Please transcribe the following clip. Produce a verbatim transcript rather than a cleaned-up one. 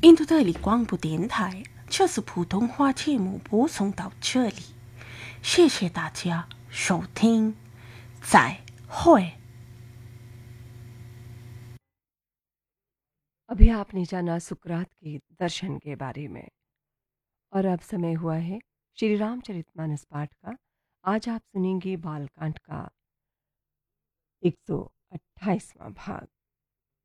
印度德里广播电台，这是普通话节目播送到这里，谢谢大家收听，再会。 अभी आपने जाना सुकरात के दर्शन के बारे में, और अब समय हुआ है श्री रामचरितमानस पाठ का। आज आप सुनेंगे बालकांड का एक सौ अट्ठाईसवां भाग।